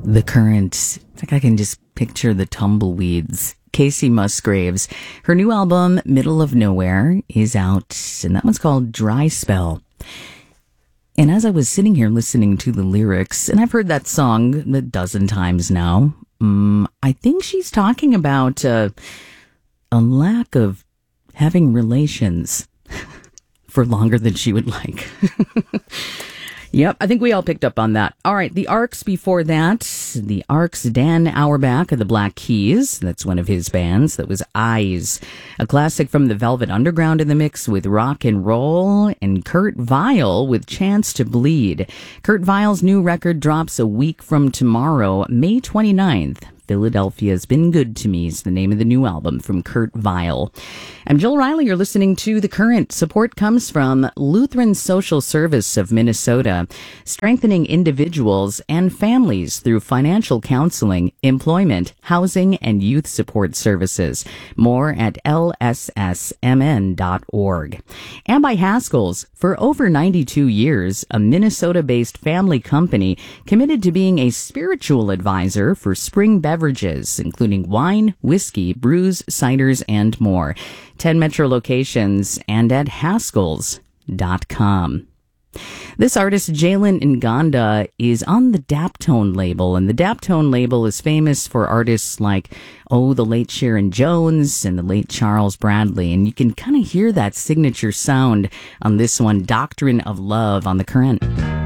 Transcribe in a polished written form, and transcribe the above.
The Current. It's like I can just picture the tumbleweeds. Casey Musgraves. Her new album, Middle of Nowhere, is out, and that one's called Dry Spell. And as I was sitting here listening to the lyrics, and I've heard that song a dozen times now, I think she's talking about a lack of having relations for longer than she would like. Yep, I think we all picked up on that. All right, the Arcs before that. The Arcs, Dan Auerbach of the Black Keys. That's one of his bands. That was Eyes. A classic from the Velvet Underground in the mix with rock and roll. And Kurt Vile with Chance to Bleed. Kurt Vile's new record drops a week from tomorrow, May 29th. Philadelphia's Been Good to Me is the name of the new album from Kurt Vile. I'm Jill Riley. You're listening to The Current. Support comes from Lutheran Social Service of Minnesota, strengthening individuals and families through financial counseling, employment, housing, and youth support services. More at lssmn.org. And by Haskell's. For over 92 years, a Minnesota-based family company committed to being a spiritual advisor for spring beverages, including wine, whiskey, brews, ciders, and more. 10 metro locations and at Haskells.com. This artist, Jalen Nganda, is on the Daptone label, and the Daptone label is famous for artists like, the late Sharon Jones and the late Charles Bradley, and you can kind of hear that signature sound on this one, Doctrine of Love, on The Current.